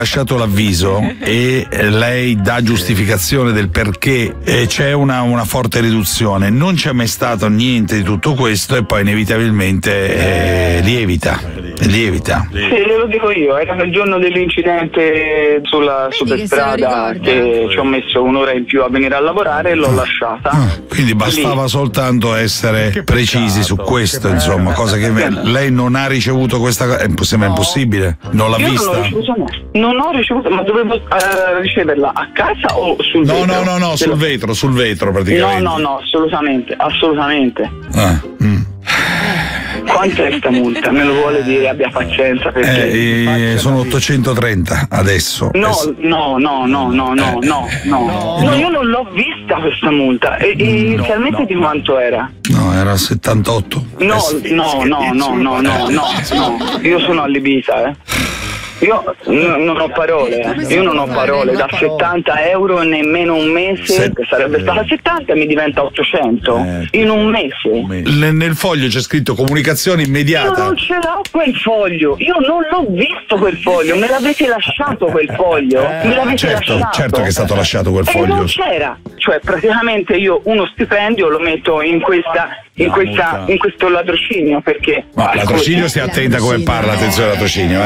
lasciato l'avviso e lei dà giustificazione del perché c'è una forte riduzione. Non c'è mai stato niente di tutto questo e poi inevitabilmente lievita. Sì, glielo dico io, era il giorno dell'incidente sulla superstrada che ci ho messo un'ora in più a venire a lavorare e l'ho lasciata. Quindi bastava soltanto essere precisi su questo, insomma, cosa che lei non ha ricevuto questa cosa. Sembra impossibile, non l'ha vista? Non ho ricevuto, ma dovevo riceverla a casa o sul vetro? No, sul vetro praticamente. No, assolutamente. Quant'è sta multa? Me lo vuole dire, abbia pazienza perché sono 830 adesso. No, io non l'ho vista questa multa. Inizialmente di quanto era? No, era 78. No, io sono allibita, Io non ho parole, da 70 euro nemmeno un mese, che sarebbe stata 70 mi diventa 800 in un mese. Nel foglio c'è scritto comunicazione immediata. Io non ce l'ho quel foglio, io non l'ho visto quel foglio, me l'avete lasciato quel foglio, lasciato. Certo che è stato lasciato quel foglio. Non c'era, cioè praticamente io uno stipendio lo metto in questo latrocinio perché. Ma latrocinio stia attenta come parla, attenzione al latrocinio,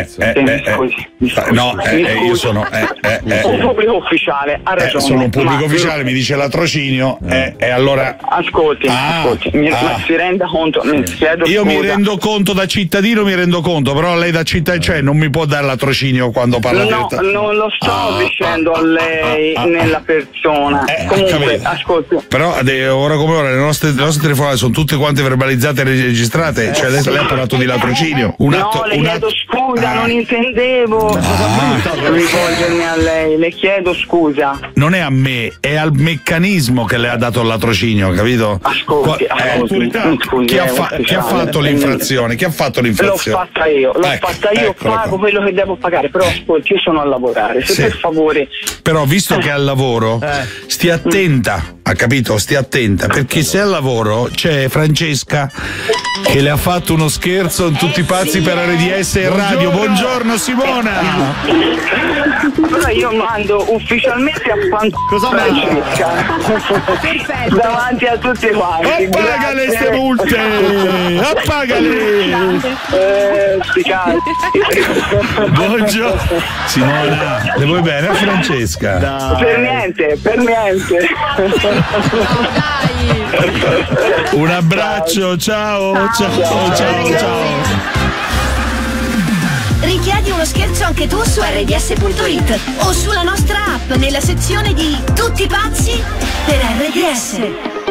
io sono un pubblico ufficiale, ha ragione. Sono un pubblico ufficiale, mi dice latrocinio e allora ascolti, si renda conto, mi rendo conto da cittadino, però lei da cittadino, non mi può dare latrocinio quando parla non lo sto dicendo a lei nella persona. Comunque ascolti, però ora come ora le nostre telefonate sono tutte quante verbalizzate e registrate, cioè lei ha parlato di latrocinio. Le chiedo scusa, non intendevo rivolgermi a lei, le chiedo scusa. Non è a me, è al meccanismo che le ha dato il latrocinio, capito? Ascolti, chi ha fatto l'infrazione? L'ho fatta io, pago quello che devo pagare, però ascolti, io sono a lavorare, per favore. Però visto che è al lavoro, stia attenta, ha capito? Stia attenta, perché se al lavoro c'è Francesca che le ha fatto uno scherzo in tutti i pazzi per RDS e radio. Buongiorno Simona. Però io mando ufficialmente a Francesca davanti a tutti quanti. Appagale ste multe, appagale. Buongiorno Simona, le vuoi bene a Francesca? Dai. Per niente. Un abbraccio, ciao. Richiedi uno scherzo anche tu su rds.it o sulla nostra app nella sezione di Tutti pazzi per RDS.